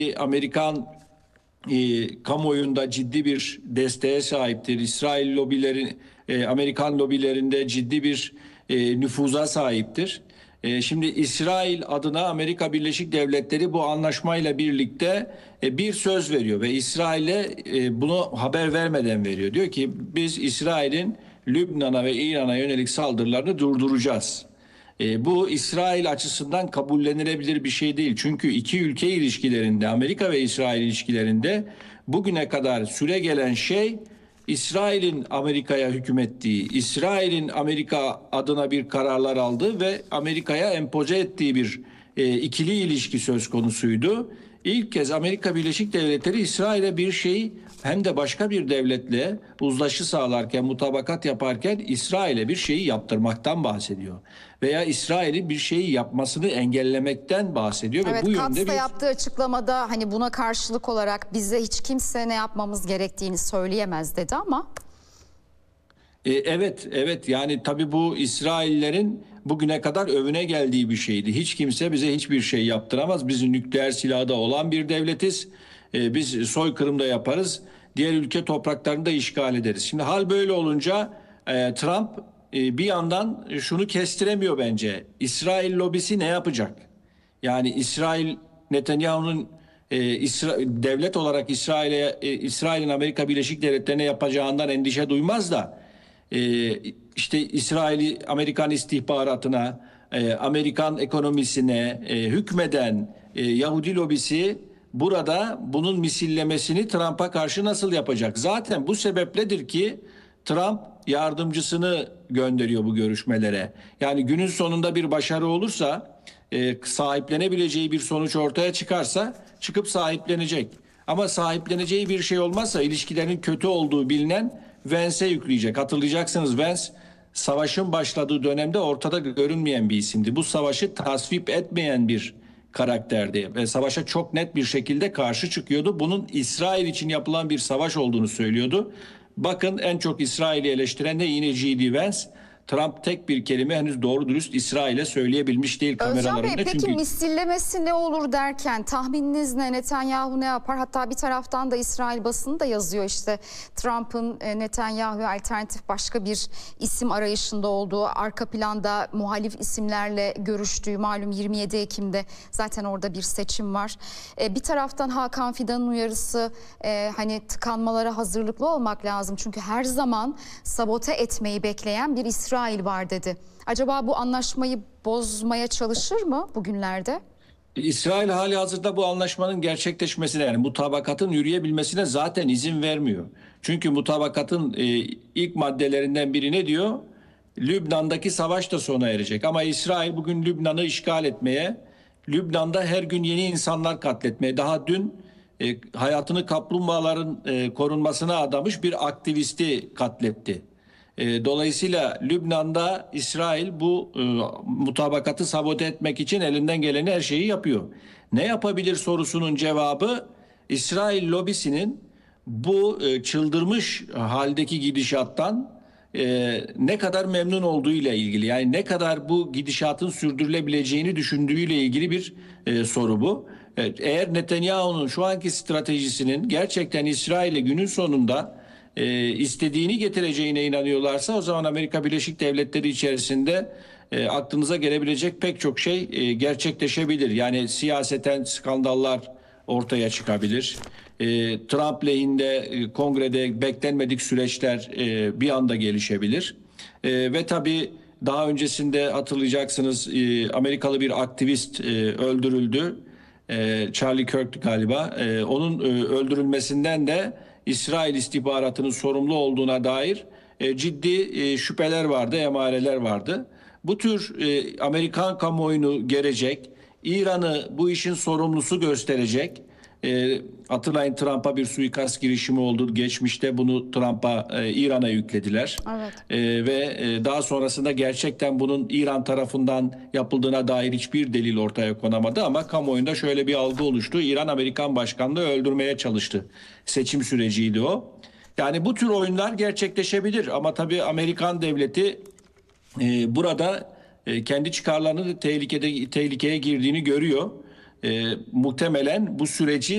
Amerikan kamuoyunda ciddi bir desteğe sahiptir. İsrail lobileri, Amerikan lobilerinde ciddi bir nüfuza sahiptir. Şimdi İsrail adına Amerika Birleşik Devletleri bu anlaşmayla birlikte bir söz veriyor ve İsrail'e bunu haber vermeden veriyor. Diyor ki biz İsrail'in Lübnan'a ve İran'a yönelik saldırılarını durduracağız. Bu İsrail açısından kabullenilebilir bir şey değil. Çünkü iki ülke ilişkilerinde, Amerika ve İsrail ilişkilerinde bugüne kadar süregelen şey İsrail'in Amerika'ya hükmettiği, İsrail'in Amerika adına bir kararlar aldığı ve Amerika'ya empoze ettiği bir ikili ilişki söz konusuydu. İlk kez Amerika Birleşik Devletleri İsrail'e bir şey hem de başka bir devletle uzlaşı sağlarken, mutabakat yaparken İsrail'e bir şeyi yaptırmaktan bahsediyor. Veya İsrail'in bir şeyi yapmasını engellemekten bahsediyor. Evet, ve bu Katz yönde da bir yaptığı açıklamada hani buna karşılık olarak bize hiç kimse ne yapmamız gerektiğini söyleyemez dedi ama... Evet yani tabii bu İsraillerin bugüne kadar övüne geldiği bir şeydi. Hiç kimse bize hiçbir şey yaptıramaz. Biz nükleer silahı da olan bir devletiz. Biz soykırım da yaparız. Diğer ülke topraklarını da işgal ederiz. Şimdi hal böyle olunca Trump bir yandan şunu kestiremiyor bence. İsrail lobisi ne yapacak? Yani İsrail Netanyahu'nun devlet olarak İsrail'in Amerika Birleşik Devletleri'ne yapacağından endişe duymaz da işte İsrail Amerikan istihbaratına, Amerikan ekonomisine hükmeden Yahudi lobisi burada bunun misillemesini Trump'a karşı nasıl yapacak? Zaten bu sebepledir ki Trump yardımcısını gönderiyor bu görüşmelere. Yani günün sonunda bir başarı olursa, sahiplenebileceği bir sonuç ortaya çıkarsa çıkıp sahiplenecek. Ama sahipleneceği bir şey olmazsa ilişkilerin kötü olduğu bilinen Vance'e yükleyecek. Hatırlayacaksınız, Vance savaşın başladığı dönemde ortada görünmeyen bir isimdi. Bu savaşı tasvip etmeyen bir karakterdi ve savaşa çok net bir şekilde karşı çıkıyordu. Bunun İsrail için yapılan bir savaş olduğunu söylüyordu. Bakın en çok İsrail'i eleştiren de yine J.D. Vance. Trump tek bir kelime henüz doğru dürüst İsrail'e söyleyebilmiş değil kameralarında. Özcan Bey, peki çünkü misillemesi ne olur derken tahmininiz ne? Netanyahu ne yapar? Hatta bir taraftan da İsrail basını da yazıyor işte Trump'ın Netanyahu'ya alternatif başka bir isim arayışında olduğu, arka planda muhalif isimlerle görüştüğü, malum 27 Ekim'de zaten orada bir seçim var. Bir taraftan Hakan Fidan'ın uyarısı, hani tıkanmalara hazırlıklı olmak lazım. Çünkü her zaman sabote etmeyi bekleyen bir İsrail var dedi. Acaba bu anlaşmayı bozmaya çalışır mı bugünlerde? İsrail hali hazırda bu anlaşmanın gerçekleşmesine, yani mutabakatın yürüyebilmesine zaten izin vermiyor. Çünkü mutabakatın ilk maddelerinden biri ne diyor? Lübnan'daki savaş da sona erecek. Ama İsrail bugün Lübnan'ı işgal etmeye, Lübnan'da her gün yeni insanlar katletmeye, daha dün hayatını kaplumbağaların korunmasına adamış bir aktivisti katletti. Dolayısıyla Lübnan'da İsrail bu mutabakatı sabote etmek için elinden geleni her şeyi yapıyor. Ne yapabilir sorusunun cevabı İsrail lobisinin bu çıldırmış haldeki gidişattan ne kadar memnun olduğu ile ilgili. Yani ne kadar bu gidişatın sürdürülebileceğini düşündüğüyle ilgili bir soru bu. Eğer Netanyahu'nun şu anki stratejisinin gerçekten İsrail'e günün sonunda istediğini getireceğine inanıyorlarsa, o zaman Amerika Birleşik Devletleri içerisinde aklınıza gelebilecek pek çok şey gerçekleşebilir. Yani siyaseten skandallar ortaya çıkabilir. Trump lehinde kongrede beklenmedik süreçler bir anda gelişebilir. Ve tabii daha öncesinde hatırlayacaksınız, Amerikalı bir aktivist öldürüldü. Charlie Kirk galiba. Onun öldürülmesinden de İsrail istihbaratının sorumlu olduğuna dair ciddi şüpheler vardı, emareler vardı. Bu tür Amerikan kamuoyunu gerecek, İran'ı bu işin sorumlusu gösterecek. Hatırlayın, Trump'a bir suikast girişimi oldu. Geçmişte bunu İran'a yüklediler. Evet. Ve daha sonrasında gerçekten bunun İran tarafından yapıldığına dair hiçbir delil ortaya konamadı. Ama kamuoyunda şöyle bir algı oluştu: İran Amerikan başkanlığı öldürmeye çalıştı. Seçim süreciydi o. Yani bu tür oyunlar gerçekleşebilir ama tabii Amerikan devleti burada kendi çıkarlarının tehlikeye girdiğini görüyor. Muhtemelen bu süreci